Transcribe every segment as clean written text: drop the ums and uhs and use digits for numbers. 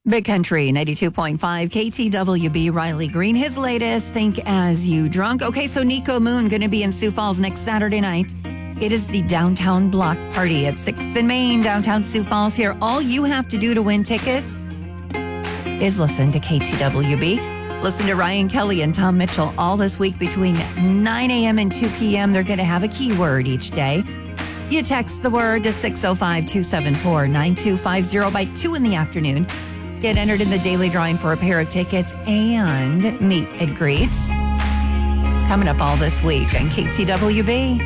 Big Country 92.5 KTWB. Riley Green, his latest Think As You Drunk. Okay, so Nico Moon going to be in Sioux Falls next Saturday night. It is the Downtown Block Party at 6th and Main, downtown Sioux Falls here. All you have to do to win tickets is listen to KTWB. Listen to Ryan Kelly and Tom Mitchell all this week between 9 a.m. and 2 p.m. They're going to have a keyword each day. You text the word to 605-274-9250 by 2 in the afternoon. Get entered in the daily drawing for a pair of tickets and meet and greets. It's coming up all this week on KTWB.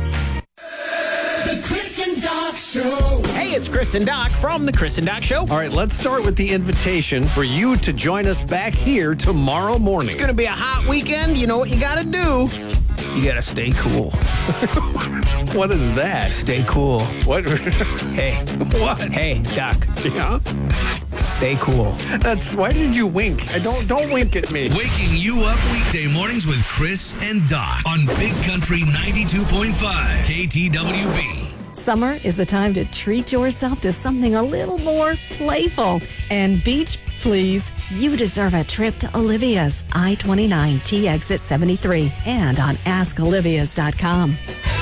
The Chris and Doc Show. Hey, it's Chris and Doc from The Chris and Doc Show. All right, let's start with the invitation for you to join us back here tomorrow morning. It's going to be a hot weekend. You know what you got to do? You got to stay cool. What is that? Stay cool. What? Hey. What? Hey, Doc. Yeah? Stay cool. Why did you wink? Don't wink at me. Waking you up weekday mornings with Chris and Doc on Big Country 92.5 KTWB. Summer is the time to treat yourself to something a little more playful. And beach, please. You deserve a trip to Olivia's I-29 T exit 73 and on askolivias.com.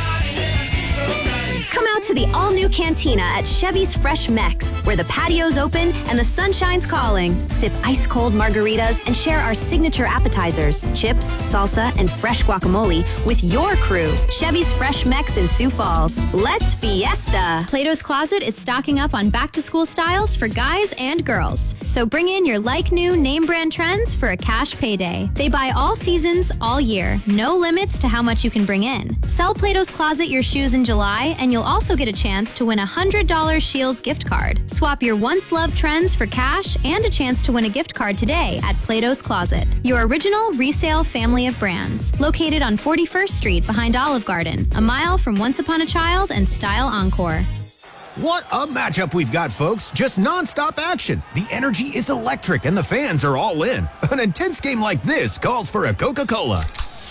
Come out to the all-new cantina at Chevy's Fresh Mex, where the patio's open and the sun shines calling. Sip ice-cold margaritas and share our signature appetizers, chips, salsa, and fresh guacamole with your crew. Chevy's Fresh Mex in Sioux Falls. Let's fiesta! Plato's Closet is stocking up on back-to-school styles for guys and girls. So bring in your like-new name-brand trends for a cash payday. They buy all seasons, all year. No limits to how much you can bring in. Sell Plato's Closet your shoes in July, and you'll also get a chance to win a $100 Scheels gift card. Swap your once-loved trends for cash and a chance to win a gift card today at Plato's Closet, your original resale family of brands. Located on 41st Street behind Olive Garden, a mile from Once Upon a Child and Style Encore. What a matchup we've got, folks. Just nonstop action. The energy is electric and the fans are all in. An intense game like this calls for a Coca-Cola.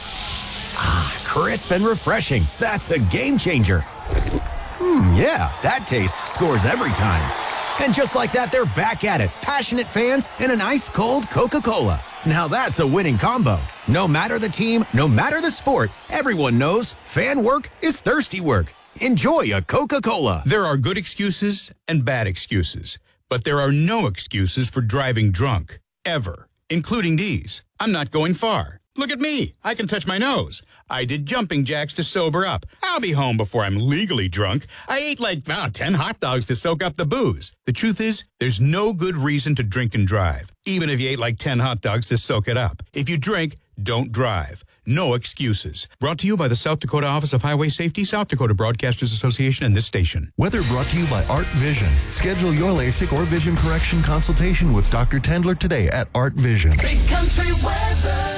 Ah, crisp and refreshing. That's a game changer. Yeah, that taste scores every time. And just like that, they're back at it. Passionate fans and an ice-cold Coca-Cola. Now that's a winning combo. No matter the team, no matter the sport, everyone knows fan work is thirsty work. Enjoy a Coca-Cola. There are good excuses and bad excuses, but there are no excuses for driving drunk, ever, including these. I'm not going far. Look at me. I can touch my nose. I did jumping jacks to sober up. I'll be home before I'm legally drunk. I ate 10 hot dogs to soak up the booze. The truth is, there's no good reason to drink and drive, even if you ate 10 hot dogs to soak it up. If you drink, don't drive. No excuses. Brought to you by the South Dakota Office of Highway Safety, South Dakota Broadcasters Association, and this station. Weather brought to you by Art Vision. Schedule your LASIK or vision correction consultation with Dr. Tendler today at Art Vision. Big Country weather.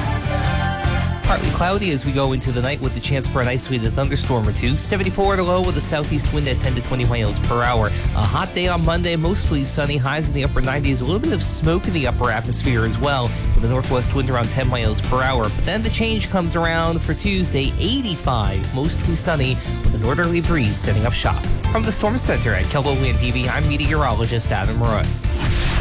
Partly cloudy as we go into the night with the chance for an isolated thunderstorm or two. 74 at a low with a southeast wind at 10 to 20 miles per hour. A hot day on Monday, mostly sunny, highs in the upper 90s. A little bit of smoke in the upper atmosphere as well, with a northwest wind around 10 miles per hour. But then the change comes around for Tuesday, 85, mostly sunny, with a northerly breeze setting up shop. From the Storm Center at KELOLAND TV, I'm meteorologist Adam Roy.